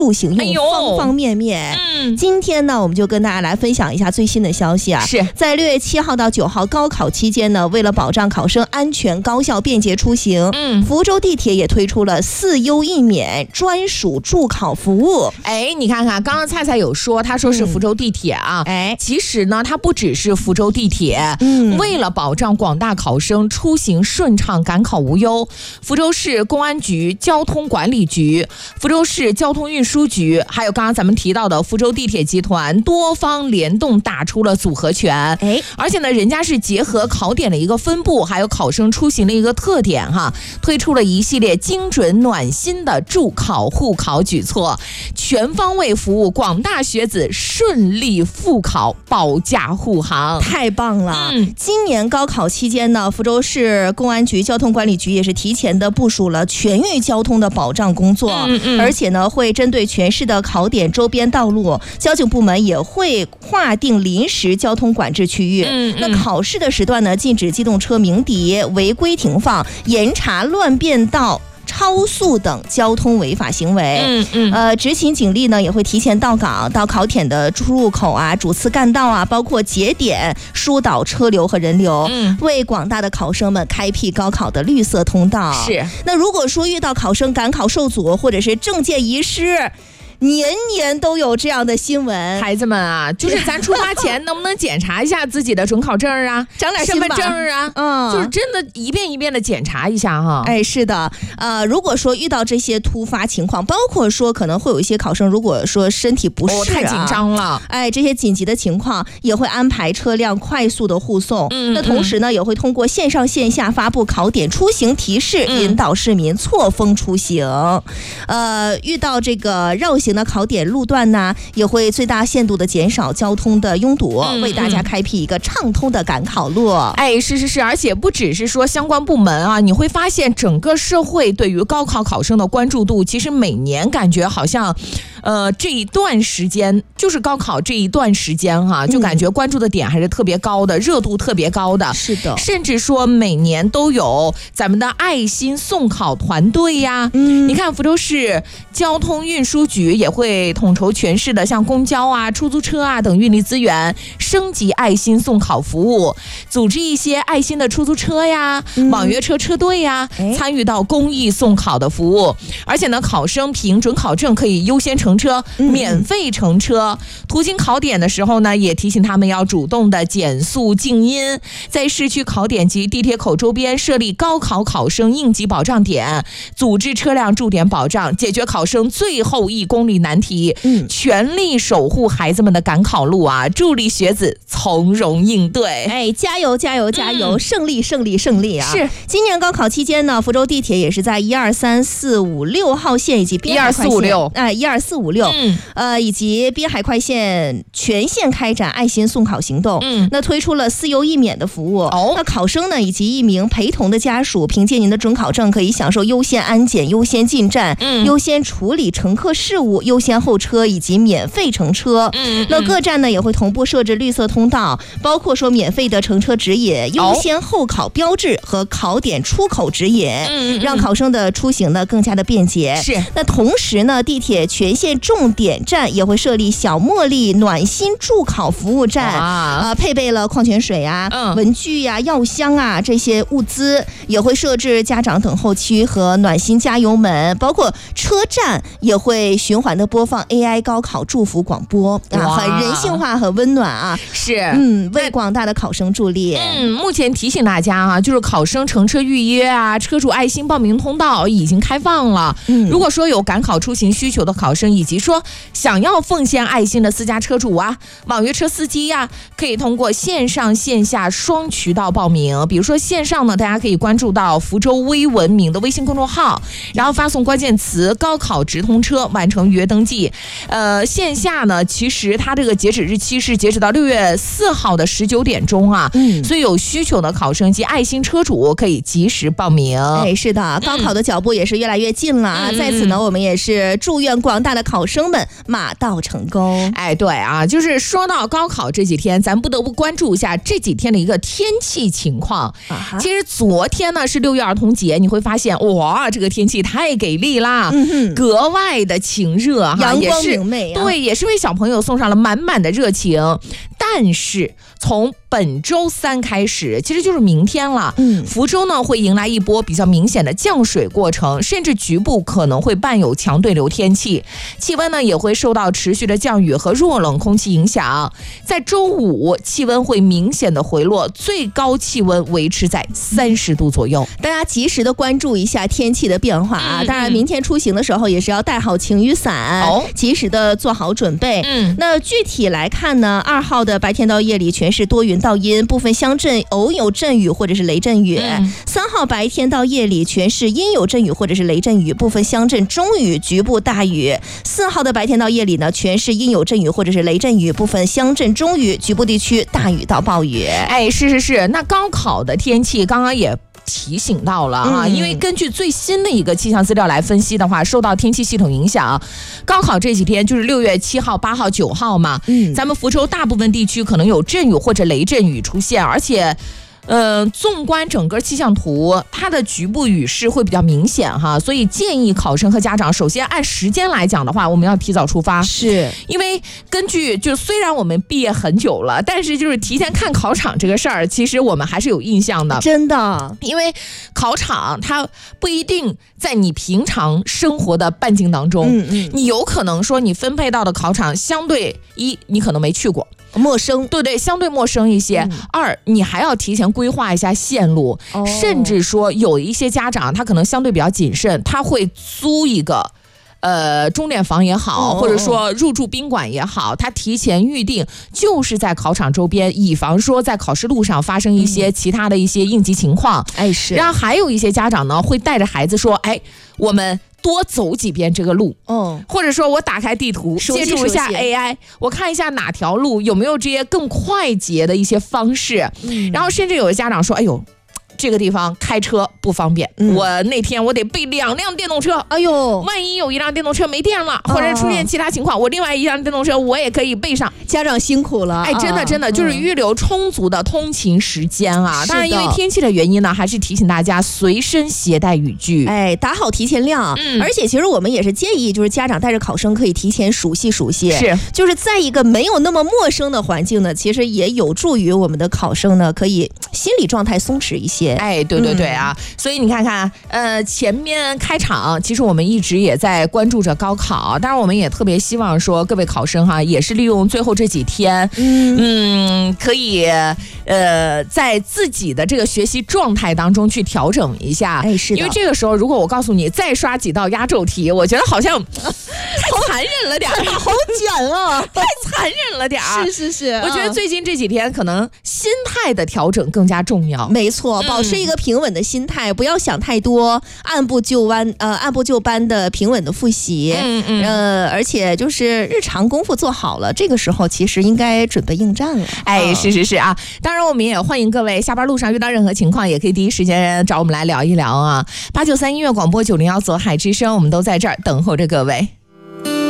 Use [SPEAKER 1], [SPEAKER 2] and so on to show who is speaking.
[SPEAKER 1] 路行用方方面面。今天呢，我们就跟大家来分享一下最新的消息啊。
[SPEAKER 2] 是
[SPEAKER 1] 在6月7号到9号高考期间呢，为了保障考生安全、高效、便捷出行，福州地铁也推出了4优1免专属助考服务。
[SPEAKER 2] 哎，你看看，刚刚菜菜有说，他说是福州地铁啊。其实呢，它不只是福州地铁。为了保障广大考生出行顺畅、赶考无忧，福州市公安局交通管理局、福州市交通运输局，还有刚刚咱们提到的福州地铁集团多方联动打出了组合拳。而且呢，人家是结合考点的一个分布，还有考生出行的一个特点哈，推出了一系列精准暖心的助考护考举措，全方位服务广大学子顺利复考，保驾护航。
[SPEAKER 1] 太棒了！今年高考期间呢，福州市公安局交通管理局也是提前的部署了全域交通的保障工作，而且呢，会针对全市的考点周边道路，交警部门也会划定临时交通管制区域。那考试的时段呢，禁止机动车鸣笛、违规停放、严查乱变道、超速等交通违法行为。执勤警力呢也会提前到岗，到考点的出入口啊、主次干道啊，包括节点疏导车流和人流，为广大的考生们开辟高考的绿色通道。
[SPEAKER 2] 是。
[SPEAKER 1] 那如果说遇到考生赶考受阻，或者是证件遗失，年年都有这样的新闻。
[SPEAKER 2] 孩子们啊，就是咱出发前能不能检查一下自己的准考证啊、
[SPEAKER 1] 长点心吧，
[SPEAKER 2] 身份证啊，就是真的一遍一遍的检查一下哈。
[SPEAKER 1] 是的，如果说遇到这些突发情况，包括说可能会有一些考生，如果说身体不适
[SPEAKER 2] 太紧张了，
[SPEAKER 1] 这些紧急的情况也会安排车辆快速的护送。那同时呢，也会通过线上线下发布考点出行提示，引导市民错峰出行。遇到这个绕行的考点路段呢，也会最大限度的减少交通的拥堵，为大家开辟一个畅通的赶考路。
[SPEAKER 2] 是，而且不只是说相关部门啊，你会发现整个社会对于高考考生的关注度，其实每年感觉好像这一段时间，就是高考这一段时间哈，就感觉关注的点还是特别高的，热度特别高的。
[SPEAKER 1] 是的，
[SPEAKER 2] 甚至说每年都有咱们的爱心送考团队呀。你看福州市交通运输局也会统筹全市的像公交啊、出租车啊等运力资源，升级爱心送考服务，组织一些爱心的出租车呀、网约车车队呀，参与到公益送考的服务。而且呢，考生凭准考证可以优先乘车，免费乘车。途经考点的时候呢，也提醒他们要主动的减速静音，在市区考点及地铁口周边设立高考考生应急保障点，组织车辆驻点保障，解决考生最后1公里难题，全力守护孩子们的赶考路啊，助力学子从容应对。
[SPEAKER 1] 加油加油加油，胜利胜利胜利啊！
[SPEAKER 2] 是。
[SPEAKER 1] 今年高考期间呢，福州地铁也是在1、2、3、4、5、6号线以及滨海快线12456以及滨海快线全线开展爱心送考行动。那推出了4优1免的服务。那考生呢以及1名陪同的家属，凭借您的准考证，可以享受优先安检、优先进站、优先处理乘客事务、优先候车以及免费乘车。那各站呢也会同步设置绿色通道，包括说免费的乘车指引、优先候考标志和考点出口指引，让考生的出行呢更加的便捷。
[SPEAKER 2] 是。
[SPEAKER 1] 那同时呢，地铁全线重点站也会设立小茉莉暖心助考服务站，配备了矿泉水啊、文具啊、药箱啊这些物资，也会设置家长等候区和暖心加油门，包括车站也会循环的播放 AI 高考祝福广播很人性化、很温暖啊。
[SPEAKER 2] 是，
[SPEAKER 1] 为广大的考生助力。
[SPEAKER 2] 目前提醒大家啊，就是考生乘车预约啊、车主爱心报名通道已经开放了。如果说有赶考出行需求的考生，以及说想要奉献爱心的私家车主啊、网约车司机呀，可以通过线上线下双渠道报名。比如说线上呢，大家可以关注到福州微文明的微信公众号，然后发送关键词高考直通车完成预约登记。线下呢，其实它这个截止日期是截止到6月4号的19点钟啊，所以有需求的考生及爱心车主可以及时报名。
[SPEAKER 1] 是的，高考的脚步也是越来越近了啊。在此呢，我们也是祝愿广大的考考生们马到成功。
[SPEAKER 2] 哎，对啊，就是说到高考这几天，咱不得不关注一下这几天的一个天气情况。其实昨天呢是6月儿童节，你会发现哇，这个天气太给力啦，格外的晴热哈，
[SPEAKER 1] 阳光明媚
[SPEAKER 2] 对，也是为小朋友送上了满满的热情。但是从本周3开始，其实就是明天了，福州呢会迎来一波比较明显的降水过程，甚至局部可能会伴有强对流天气，气温呢也会受到持续的降雨和弱冷空气影响。在周5气温会明显的回落，最高气温维持在30度左右。
[SPEAKER 1] 大家及时的关注一下天气的变化啊！当然，明天出行的时候也是要带好晴雨伞，及时的做好准备。那具体来看呢，2号的白天到夜里全是多云到阴，部分乡镇偶有阵雨或者是雷阵雨。3号白天到夜里全是阴有阵雨或者是雷阵雨，部分乡镇中雨，局部大雨。4号的白天到夜里呢，全是阴有阵雨或者是雷阵雨，部分乡镇中雨，局部地区大雨到暴雨。
[SPEAKER 2] 哎，是，那高考的天气刚刚也提醒到了啊，因为根据最新的一个气象资料来分析的话，受到天气系统影响，高考这几天就是6月7号、8号、9号嘛，咱们福州大部分地区可能有阵雨或者雷阵雨出现，而且纵观整个气象图，它的局部雨势会比较明显哈，所以建议考生和家长首先按时间来讲的话，我们要提早出发，
[SPEAKER 1] 是
[SPEAKER 2] 因为根据就虽然我们毕业很久了，但是就是提前看考场这个事儿，其实我们还是有印象的，
[SPEAKER 1] 真的，
[SPEAKER 2] 因为考场它不一定在你平常生活的半径当中，你有可能说你分配到的考场相对你可能没去过。
[SPEAKER 1] 陌生，
[SPEAKER 2] 对，相对陌生一些。2，你还要提前规划一下线路，甚至说有一些家长他可能相对比较谨慎，他会租一个钟点房也好，或者说入住宾馆也好，他提前预定，就是在考场周边，以防说在考试路上发生一些其他的一些应急情况。
[SPEAKER 1] 是。
[SPEAKER 2] 然后还有一些家长呢，会带着孩子说，我们多走几遍这个路，或者说我打开地图，借助一下 AI， 我看一下哪条路有没有这些更快捷的一些方式。然后甚至有的家长说，这个地方开车不方便，我那天我得备2辆电动车，万一有一辆电动车没电了，或者出现其他情况，我另外一辆电动车我也可以备上。
[SPEAKER 1] 家长辛苦了，
[SPEAKER 2] 真的就是预留充足的通勤时间啊。当然因为天气的原因呢，还是提醒大家随身携带雨具，
[SPEAKER 1] 打好提前量。而且其实我们也是建议，就是家长带着考生可以提前熟悉，
[SPEAKER 2] 是
[SPEAKER 1] 就是在一个没有那么陌生的环境呢，其实也有助于我们的考生呢可以心理状态松弛一些。
[SPEAKER 2] 对啊，所以你看看，前面开场，其实我们一直也在关注着高考，当然我们也特别希望说各位考生哈，也是利用最后这几天，可以在自己的这个学习状态当中去调整一下。
[SPEAKER 1] 是的，
[SPEAKER 2] 因为这个时候，如果我告诉你再刷几道压轴题，我觉得好像太残忍了点儿，
[SPEAKER 1] 好卷啊，
[SPEAKER 2] 太残忍了点儿。
[SPEAKER 1] 是，
[SPEAKER 2] 我觉得最近这几天可能心态的调整更加重要。
[SPEAKER 1] 没错，保持一个平稳的心态，不要想太多，按部就班的平稳的复习。而且就是日常功夫做好了，这个时候其实应该准备应战了。
[SPEAKER 2] 是啊，当然我们也欢迎各位下班路上遇到任何情况，也可以第一时间找我们来聊一聊啊。893音乐广播901左海之声，我们都在这儿等候着各位。